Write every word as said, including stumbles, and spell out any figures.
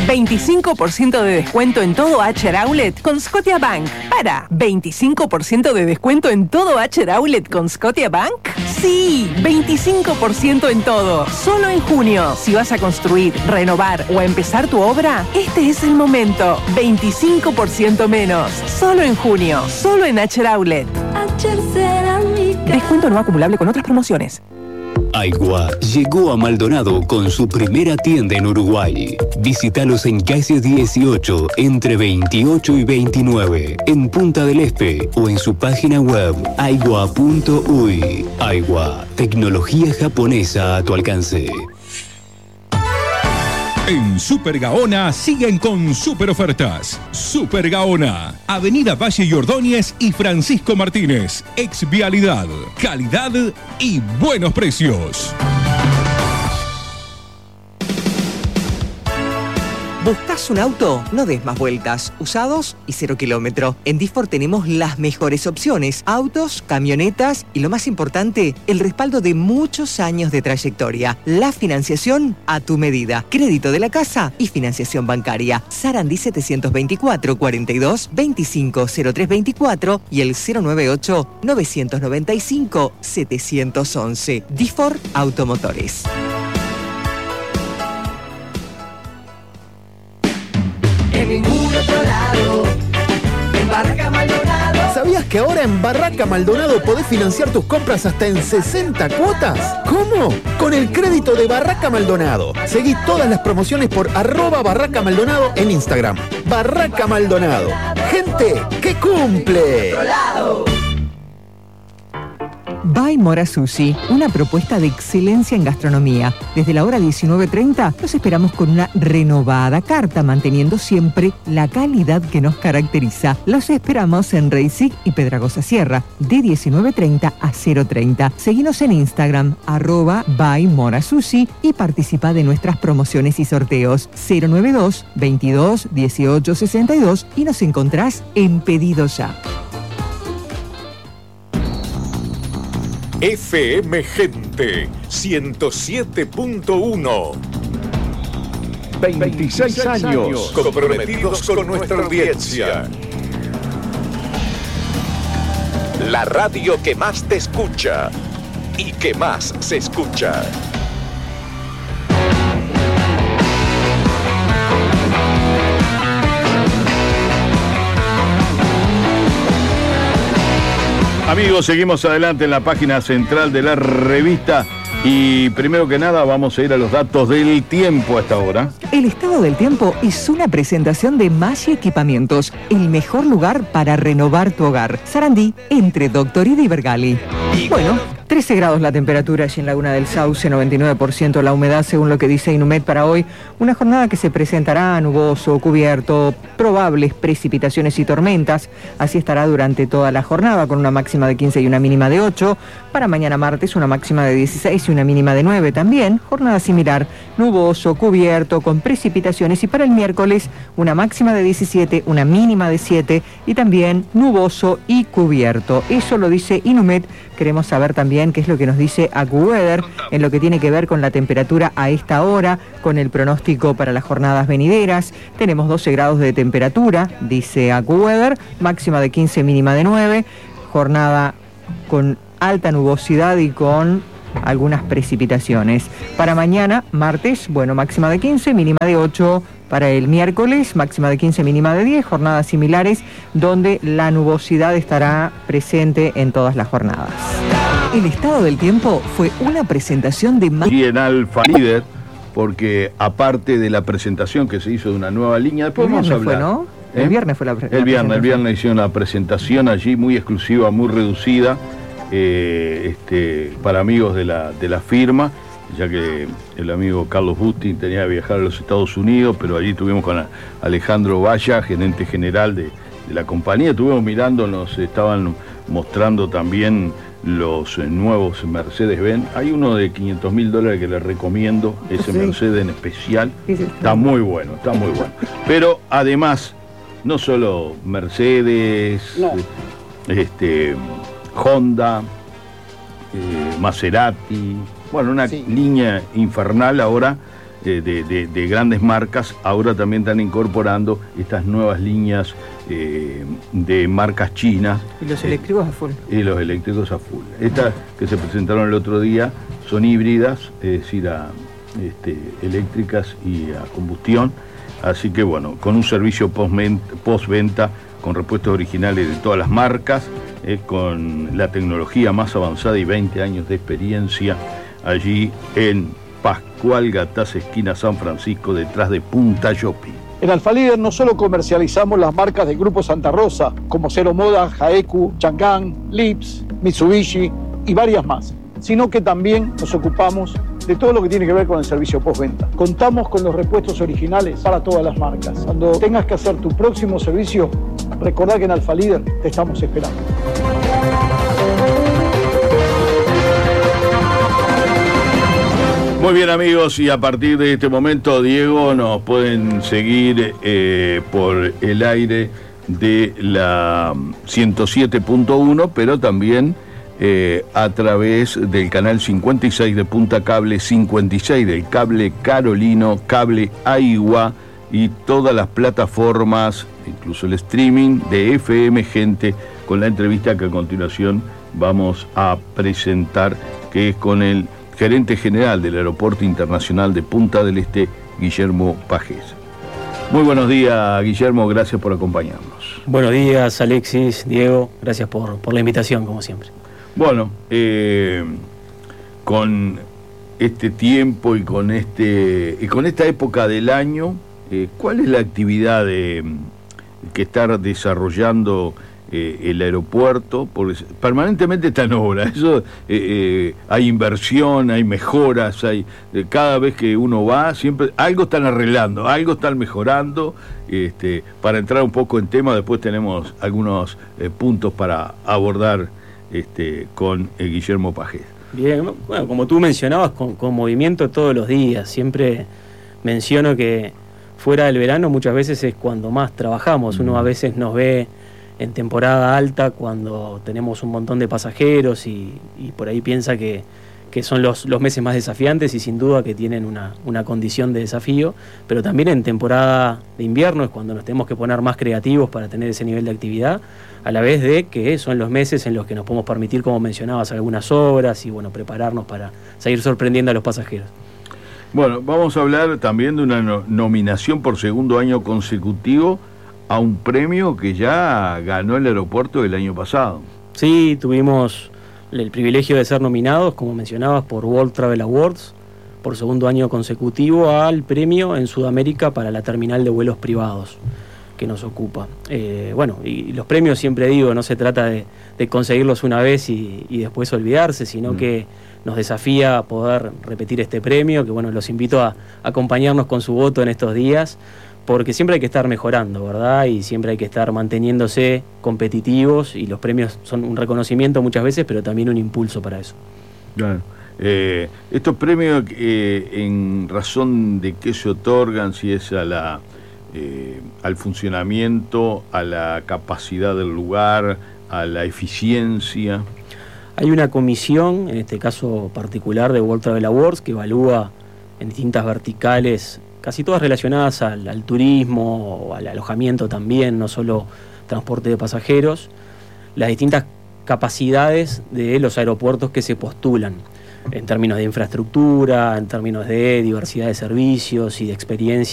veinticinco por ciento de descuento en todo Acher Outlet con Scotiabank. Para, ¿veinticinco por ciento de descuento en todo Acher Outlet con Scotiabank? Sí, veinticinco por ciento en todo. Solo en junio. Si vas a construir, renovar o a empezar tu obra, este es el momento. veinticinco por ciento menos. Solo en junio. Solo en Acher Outlet. Acher Cerámica. Descuento no acumulable con otras promociones. Aigua llegó a Maldonado con su primera tienda en Uruguay. Visítalos en calle dieciocho, entre veintiocho y veintinueve, en Punta del Este o en su página web aigua punto uy. Aigua, tecnología japonesa a tu alcance. En Super Gaona siguen con super ofertas. Super Gaona, Avenida Valle y Ordóñez y Francisco Martínez. Ex Vialidad, calidad y buenos precios. ¿Buscas un auto? No des más vueltas. Usados y cero kilómetro. En Difor tenemos las mejores opciones. Autos, camionetas y lo más importante, el respaldo de muchos años de trayectoria. La financiación a tu medida. Crédito de la casa y financiación bancaria. Sarandí setecientos veinticuatro, cuarenta y dos, veinticinco, cero tres veinticuatro y el cero noventa y ocho, novecientos noventa y cinco, setecientos once. Difor Automotores. En ningún otro lado, en Barraca Maldonado. ¿Sabías que ahora en Barraca Maldonado podés financiar tus compras hasta en sesenta cuotas? ¿Cómo? Con el crédito de Barraca Maldonado. Seguí todas las promociones por arroba Barraca Maldonado en Instagram. Barraca Maldonado. Gente que cumple. By Mora Sushi, una propuesta de excelencia en gastronomía. Desde la hora diecinueve treinta los esperamos con una renovada carta, manteniendo siempre la calidad que nos caracteriza. Los esperamos en Reisig y Pedragosa Sierra, de diecinueve treinta a cero treinta. Seguinos en Instagram, arroba By Mora Sushi, y participa de nuestras promociones y sorteos. cero noventa y dos, veintidós, dieciocho sesenta y dos y nos encontrás en Pedido Ya. F M Gente ciento siete punto uno. veintiséis años comprometidos con nuestra audiencia. La radio que más te escucha y que más se escucha. Amigos, seguimos adelante en la página central de la revista y primero que nada vamos a ir a los datos del tiempo a esta hora. El estado del tiempo es una presentación de Maggi Equipamientos, el mejor lugar para renovar tu hogar. Sarandí, entre Doctorida y Bergali. Bueno, trece grados la temperatura allí en Laguna del Sauce, noventa y nueve por ciento la humedad según lo que dice Inumet para hoy. Una jornada que se presentará nuboso, cubierto, probables precipitaciones y tormentas. Así estará durante toda la jornada con una máxima de quince y una mínima de ocho. Para mañana martes una máxima de dieciséis y una mínima de nueve también. Jornada similar, nuboso, cubierto, con precipitaciones. Y para el miércoles una máxima de diecisiete, una mínima de siete y también nuboso y cubierto. Eso lo dice Inumet. Queremos saber también qué es lo que nos dice AccuWeather en lo que tiene que ver con la temperatura a esta hora, con el pronóstico para las jornadas venideras. Tenemos doce grados de temperatura, dice AccuWeather, máxima de quince, mínima de nueve, jornada con alta nubosidad y con algunas precipitaciones. Para mañana, martes, bueno, máxima de quince, mínima de ocho. Para el miércoles, máxima de quince, mínima de diez, jornadas similares, donde la nubosidad estará presente en todas las jornadas. El estado del tiempo fue una presentación de... Y en Alfa Líder, porque aparte de la presentación que se hizo de una nueva línea, después vamos a hablar. Fue, ¿no? ¿Eh? El viernes fue la, pre- el la viernes, presentación. El viernes hicieron la presentación allí, muy exclusiva, muy reducida, eh, este, para amigos de la, de la firma, ya que el amigo Carlos Busti tenía que viajar a los Estados Unidos, pero allí estuvimos con Alejandro Valla, gerente general de, de la compañía. Estuvimos mirando, nos estaban mostrando también los nuevos Mercedes-Benz. Hay uno de quinientos mil dólares que les recomiendo, ese sí. Mercedes en especial. Sí, sí, está, está muy bueno, está muy bueno. Pero además, no solo Mercedes, no. este, Honda, eh, Maserati, bueno, una sí. línea infernal ahora eh, de, de, de grandes marcas, ahora también están incorporando estas nuevas líneas eh, de marcas chinas. Y los eh, eléctricos a full. Y los eléctricos a full. Estas que se presentaron el otro día son híbridas, es decir, a, este, eléctricas y a combustión. Así que bueno, con un servicio postventa con repuestos originales de todas las marcas, eh, con la tecnología más avanzada y veinte años de experiencia, allí en Pascual Gataz, esquina San Francisco, detrás de Punta Yopi. En Alfalíder no solo comercializamos las marcas del Grupo Santa Rosa, como Cero Moda, Jaeku, Chang'an, Lips, Mitsubishi y varias más, sino que también nos ocupamos de todo lo que tiene que ver con el servicio postventa. Contamos con los repuestos originales para todas las marcas. Cuando tengas que hacer tu próximo servicio, recordá que en Alfalíder te estamos esperando. Muy bien, amigos, y a partir de este momento, Diego, nos pueden seguir eh, por el aire de la ciento siete punto uno, pero también Eh, a través del canal cincuenta y seis de Punta Cable, cincuenta y seis del Cable Carolino, Cable Aigua y todas las plataformas, incluso el streaming de F M Gente, con la entrevista que a continuación vamos a presentar, que es con el gerente general del Aeropuerto Internacional de Punta del Este, Guillermo Pagés. Muy buenos días, Guillermo, gracias por acompañarnos. Buenos días, Alexis, Diego, gracias por, por la invitación, como siempre. Bueno, eh, con este tiempo y con este y con esta época del año, eh, ¿cuál es la actividad de, que está desarrollando eh, el aeropuerto? Porque permanentemente está en obra. Eso, eh, eh, hay inversión, hay mejoras, hay eh, cada vez que uno va, siempre algo están arreglando, algo están mejorando. Este, para entrar un poco en tema, después tenemos algunos eh, puntos para abordar. Este, con eh, Guillermo Pagés. Bien, bueno, como tú mencionabas, con, con movimiento todos los días. Siempre menciono que fuera del verano muchas veces es cuando más trabajamos. Uno a veces nos ve en temporada alta cuando tenemos un montón de pasajeros y, y por ahí piensa que, que son los, los meses más desafiantes, y sin duda que tienen una, una condición de desafío, pero también en temporada de invierno es cuando nos tenemos que poner más creativos para tener ese nivel de actividad, a la vez de que son los meses en los que nos podemos permitir, como mencionabas, algunas obras y bueno, prepararnos para seguir sorprendiendo a los pasajeros. Bueno, vamos a hablar también de una no- nominación por segundo año consecutivo a un premio que ya ganó el aeropuerto el año pasado. Sí, tuvimos el privilegio de ser nominados, como mencionabas, por World Travel Awards por segundo año consecutivo al premio en Sudamérica para la terminal de vuelos privados que nos ocupa. Eh, bueno, y los premios, siempre digo, no se trata de, de conseguirlos una vez y, y después olvidarse, sino mm. que nos desafía a poder repetir este premio, que bueno, los invito a, a acompañarnos con su voto en estos días, porque siempre hay que estar mejorando, ¿verdad? Y siempre hay que estar manteniéndose competitivos, y los premios son un reconocimiento muchas veces, pero también un impulso para eso. Claro. Eh, estos premios, eh, ¿en razón de qué se otorgan? Si es a la eh, al funcionamiento, a la capacidad del lugar, a la eficiencia. Hay una comisión, en este caso particular de World Travel Awards, que evalúa en distintas verticales, casi todas relacionadas al, al turismo o al alojamiento también, no solo transporte de pasajeros, las distintas capacidades de los aeropuertos que se postulan, en términos de infraestructura, en términos de diversidad de servicios y de experiencia